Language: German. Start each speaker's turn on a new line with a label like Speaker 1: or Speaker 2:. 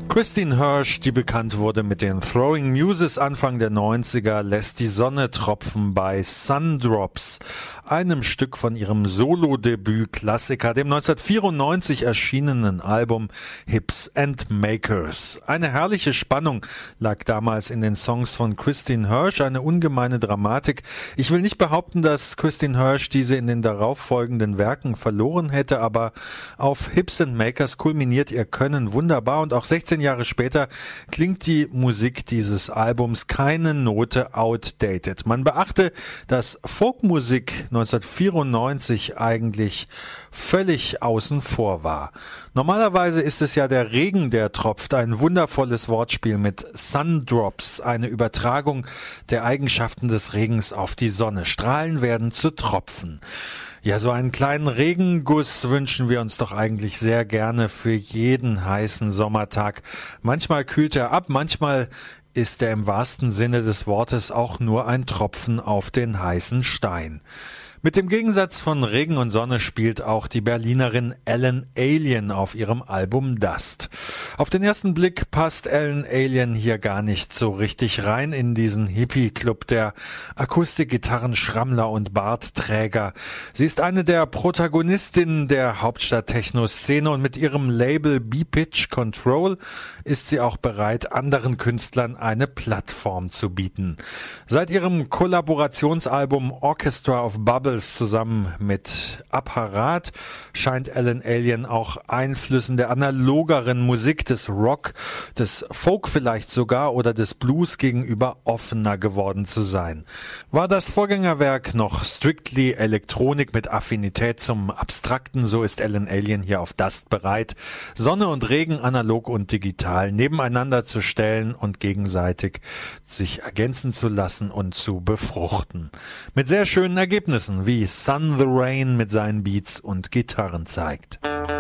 Speaker 1: Christine Hirsch, die bekannt wurde mit den Throwing Muses Anfang der 90er, lässt die Sonne tropfen bei Sundrops, einem Stück von ihrem Solo-Debüt-Klassiker, dem 1994 erschienenen Album Hips and Makers. Eine herrliche Spannung lag damals in den Songs von Christine Hirsch, eine ungemeine Dramatik. Ich will nicht behaupten, dass Christine Hirsch diese in den darauffolgenden Werken verloren hätte, aber auf Hips and Makers kulminiert ihr Können wunderbar und auch 16 Jahre später klingt die Musik dieses Albums keine Note outdated. Man beachte, dass Folkmusik 1994 eigentlich völlig außen vor war. Normalerweise ist es ja der Regen, der tropft, ein wundervolles Wortspiel mit Sundrops, eine Übertragung der Eigenschaften des Regens auf die Sonne. Strahlen werden zu Tropfen. Ja, so einen kleinen Regenguss wünschen wir uns doch eigentlich sehr gerne für jeden heißen Sommertag. Manchmal kühlt er ab, manchmal ist er im wahrsten Sinne des Wortes auch nur ein Tropfen auf den heißen Stein. Mit dem Gegensatz von Regen und Sonne spielt auch die Berlinerin Ellen Allien auf ihrem Album Dust. Auf den ersten Blick passt Ellen Allien hier gar nicht so richtig rein in diesen Hippie-Club der Akustikgitarren-Schrammler und Bartträger. Sie ist eine der Protagonistinnen der Hauptstadt-Techno-Szene und mit ihrem Label B-Pitch Control ist sie auch bereit, anderen Künstlern eine Plattform zu bieten. Seit ihrem Kollaborationsalbum Orchestra of Bubbles zusammen mit Apparat scheint Ellen Allien auch Einflüssen der analogeren Musik, des Rock, des Folk vielleicht sogar oder des Blues gegenüber offener geworden zu sein. War das Vorgängerwerk noch strictly Elektronik mit Affinität zum Abstrakten, so ist Ellen Allien hier auf Dust bereit, Sonne und Regen, analog und digital, nebeneinander zu stellen und gegenseitig sich ergänzen zu lassen und zu befruchten. Mit sehr schönen Ergebnissen, wie Sun the Rain mit seinen Beats und Gitarren zeigt.